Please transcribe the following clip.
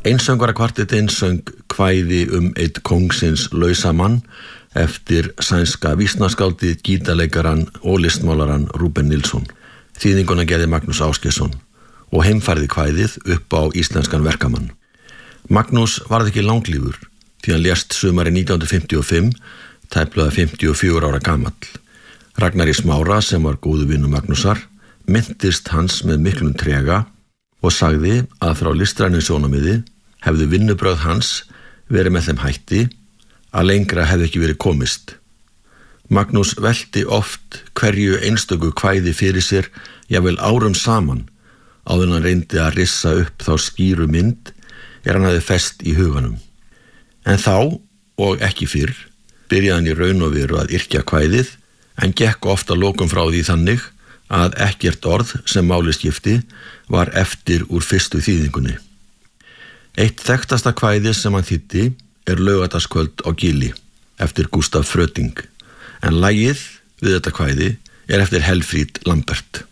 Einsöngvarakvartettinn söng kvæði einn kóngsins lausa mann eftir sænska vísnaskáldið, gítarleikaran og listmálaran Rúben Nilsson. Þýðinguna gerði Magnús Ásgeirsson og heimfærði kvæðið upp á íslenskan verkamann. Magnús varð ekki langlífur því hann lést sumarið 1955, tæplega 54 ára gamall. Ragnar í Smára, sem var góðu vinur Magnúsar, minntist hans með miklum trega og sagði að frá listrænu sjónarmiði hefðu vinnubrögð hans verið með þeim hætti að lengra hefði ekki verið komist. Magnús velti oft hverju einstöku kvæði fyrir sér, jafnvel árum saman, áður en hann reyndi að rissa upp þá skýru mynd hann hafði fest í huganum. En þá, og ekki fyrr, byrjaði hann í raun og veru að yrkja kvæðið, en gekk oft að lokum frá því þannig að ekkert orð sem máli skipti var eftir úr fyrstu þýðingunni. Eitt þekktasta kvæði sem hann þýddi Laugardagskvöld á Gili eftir Gústaf Fröting, en lagið við þetta kvæði eftir Helfríð Lambert.